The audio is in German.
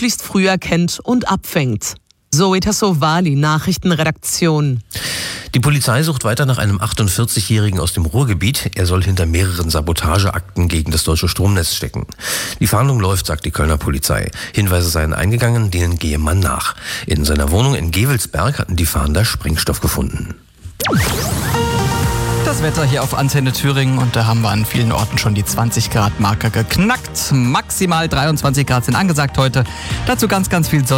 möglichst früh erkennt und abfängt. Zoe Tassovali, Nachrichtenredaktion. Die Polizei sucht weiter nach einem 48-Jährigen aus dem Ruhrgebiet. Er soll hinter mehreren Sabotageakten gegen das deutsche Stromnetz stecken. Die Fahndung läuft, sagt die Kölner Polizei. Hinweise seien eingegangen, denen gehe man nach. In seiner Wohnung in Gevelsberg hatten die Fahnder Sprengstoff gefunden. Das Wetter hier auf Antenne Thüringen, und da haben wir an vielen Orten schon die 20-Grad-Marke geknackt. Maximal 23 Grad sind angesagt heute. Dazu ganz viel Sonne.